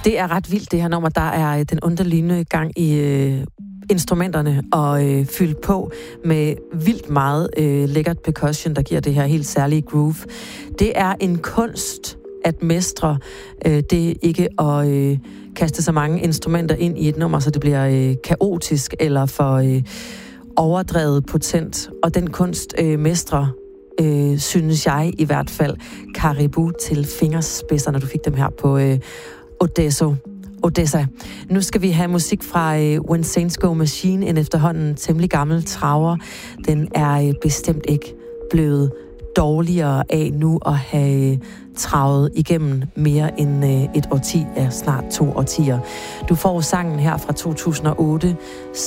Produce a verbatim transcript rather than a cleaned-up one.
Det er ret vildt, det her nummer. Der er den underliggende gang i øh, instrumenterne og øh, fyldt på med vildt meget øh, lækkert percussion, der giver det her helt særlige groove. Det er en kunst at mestre. Øh, det er ikke at øh, kaste så mange instrumenter ind i et nummer, så det bliver øh, kaotisk eller for øh, overdrevet potent. Og den kunst øh, mestre, øh, synes jeg i hvert fald, Caribou til fingerspidser, når du fik dem her på øh, Odesso. Odessa. Nu skal vi have musik fra uh, When Saints Go Machine, en efterhånden temmelig gammel traver. Den er uh, bestemt ikke blevet dårligere af nu at have uh, travet igennem mere end uh, et årti, ja, snart to årtier. Du får sangen her fra to tusind og otte,